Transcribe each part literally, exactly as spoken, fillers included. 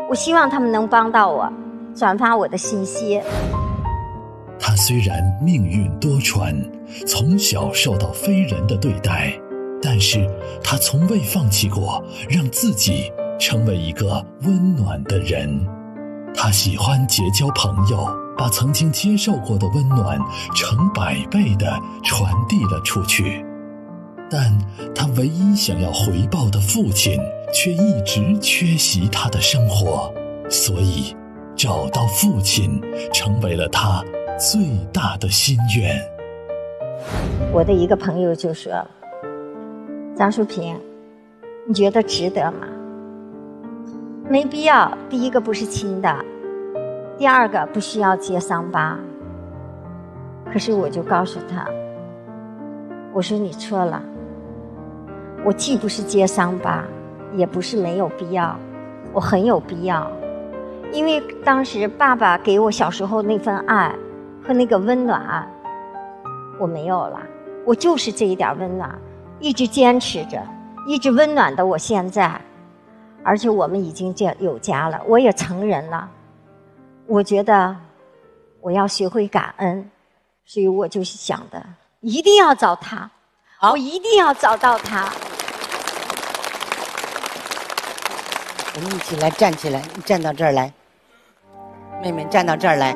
我希望他们能帮到我，转发我的信息。 他虽然命运多舛，从小受到非人的对待，但是他从未放弃过让自己成为一个温暖的人。他喜欢结交朋友，把曾经接受过的温暖成百倍地传递了出去。但他唯一想要回报的父亲却一直缺席他的生活，所以找到父亲成为了他最大的心愿。 我的一个朋友就说，张淑萍，你觉得值得吗？没必要，第一个不是亲的，第二个不需要揭伤疤。可是我就告诉他，我说你错了，我既不是揭伤疤，也不是没有必要，我很有必要。因为当时爸爸给我小时候那份爱和那个温暖我没有了，我就是这一点温暖一直坚持着，一直温暖的我现在。而且我们已经有家了，我也成人了，我觉得我要学会感恩，所以我就是想的一定要找他，我一定要找到他。 我们一起来站起来，你站到这儿来，妹妹站到这儿来。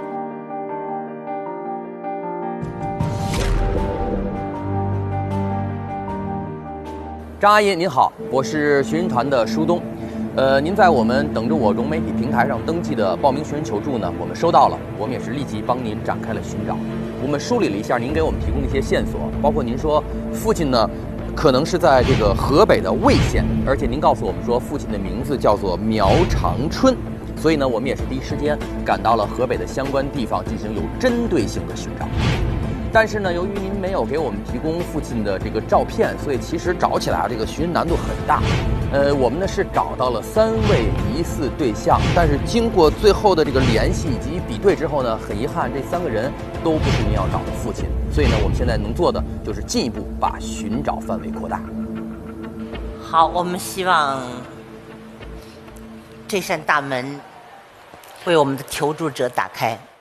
张阿姨您好，我是寻人团的舒东。呃，您在我们等着我融媒体平台上登记的报名寻人求助呢，我们收到了，我们也是立即帮您展开了寻找。我们梳理了一下您给我们提供的一些线索，包括您说父亲呢可能是在这个河北的魏县，而且您告诉我们说父亲的名字叫做苗长春，所以呢我们也是第一时间赶到了河北的相关地方进行有针对性的寻找。但是呢，由于您没有给我们提供父亲的这个照片，所以其实找起来啊，这个寻难度很大。呃，我们呢是找到了三位疑似对象，但是经过最后的这个联系以及比对之后呢，很遗憾，这三个人都不是您要找的父亲。所以呢，我们现在能做的就是进一步把寻找范围扩大。 好，我们希望这扇大门为我们的求助者打开。